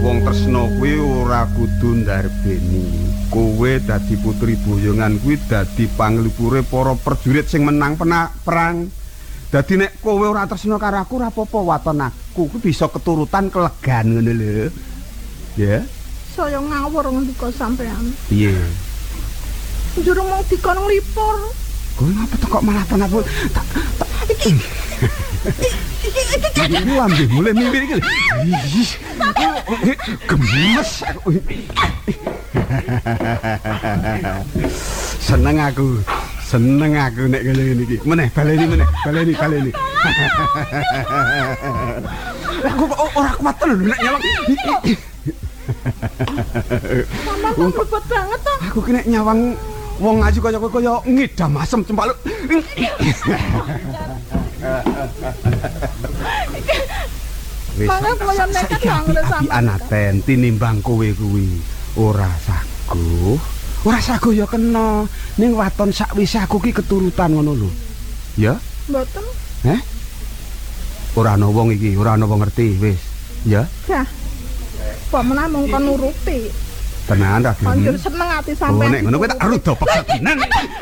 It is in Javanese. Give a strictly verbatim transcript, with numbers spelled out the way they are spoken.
wong tresna kuwi ora kudu ndarbeni. Kowe dadi putri boyongan kuwi dadi panglipure para prajurit sing menang pena, perang. Dadi nek kowe ora tresna karo aku ora apa-apa waton aku kuwi bisa keturutan kelegan ngono lho. Ya. Saya ngawur ngendika sampean. Piye? Njur mau dikon nglipur. Kowe ngapa kok malah penapa? Iki iki lambe mulai mimpi iki. Gemes aku. Seneng aku. Seneng aku nek ngene iki. Meneh baleni meneh, baleni baleni. Aku kok ora kuat lho nek nyawang. Sampeyan kok bebet banget to. Aku ki nek nyawang wong ayu kaya kaya ngidam asem cempaluk. Mangga koyo nekat banget sampeyan. Anaten tinimbang kowe kuwi ora saguh. Ora saguh ya kena. Ning waton sakwise aku ki keturutan ngono lho. Ya? Mboten. Heh? Ora ana wong iki, ora ana wong ngerti wis. Ya? Dah. Kok menawa mung kon nuruti. Tenan ta? Anjir seneng ati Oh, sampean. nek ngono kowe tak rudo peksa tenan.